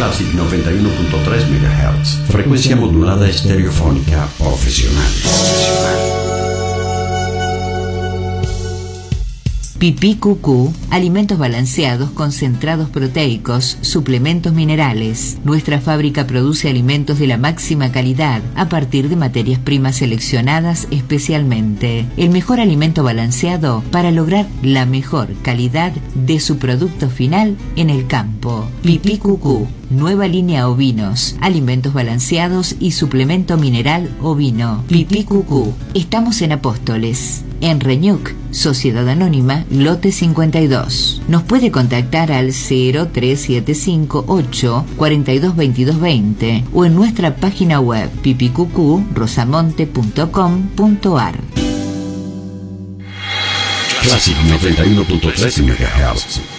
Classic 91.3 MHz. Frecuencia modulada estereofónica profesional. Pipí Cucú, alimentos balanceados, concentrados proteicos, suplementos minerales. Nuestra fábrica produce alimentos de la máxima calidad a partir de materias primas seleccionadas especialmente. El mejor alimento balanceado para lograr la mejor calidad de su producto final en el campo. Pipí Cucú, nueva línea ovinos, alimentos balanceados y suplemento mineral ovino. Pipí Cucú. Estamos en Apóstoles, en Reñuc, Sociedad Anónima, lote 52. Nos puede contactar al 03758 422220 o en nuestra página web pipicucú.rosamonte.com.ar. Classic 91.3 MHz.